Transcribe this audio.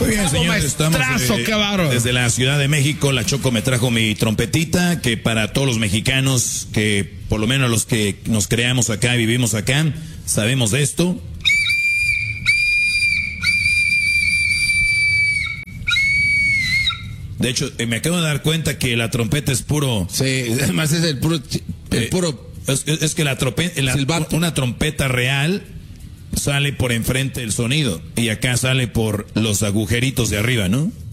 Muy bien, señores, estamos desde la Ciudad de México. La Choco me trajo mi trompetita, que para todos los mexicanos, que por lo menos los que nos creamos acá y vivimos acá, sabemos de esto. De hecho, me acabo de dar cuenta que la trompeta es puro... Sí, además es el puro... Es que una trompeta real sale por enfrente del sonido y acá sale por los agujeritos de arriba, ¿no?